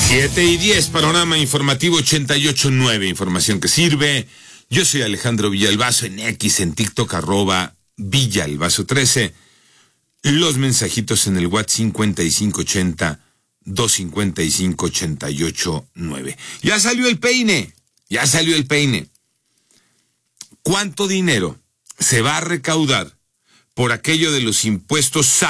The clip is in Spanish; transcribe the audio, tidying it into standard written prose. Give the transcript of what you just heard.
7:10, panorama informativo 88.9, información que sirve. Yo soy Alejandro Villalbazo, en X, en TikTok, @Villalbazo13. Los mensajitos en el WhatsApp 5580-255-889. Ya salió el peine. ¿Cuánto dinero se va a recaudar por aquello de los impuestos